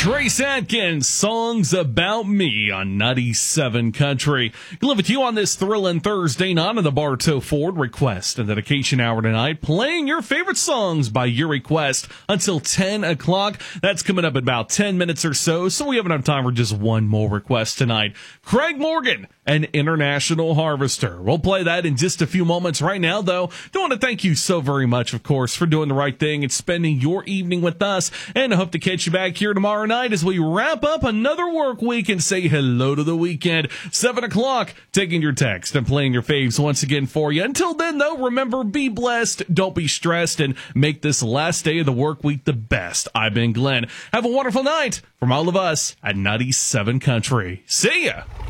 Trace Adkins, Songs About Me on 97 Country. Live with you on this thrilling Thursday night on the Bartow Ford Request and Dedication Hour tonight, playing your favorite songs by your request until 10 o'clock. That's coming up in about 10 minutes or so we have enough time for just one more request tonight. Craig Morgan, an International Harvester. We'll play that in just a few moments. Right now, though, I want to thank you so very much, of course, for doing the right thing and spending your evening with us. And I hope to catch you back here tomorrow night as we wrap up another work week and say hello to the weekend. 7 o'clock, taking your text and playing your faves once again for you. Until then, though, remember, be blessed, don't be stressed, and make this last day of the work week the best. I've been Glenn. Have a wonderful night from all of us at 97 Country. See ya!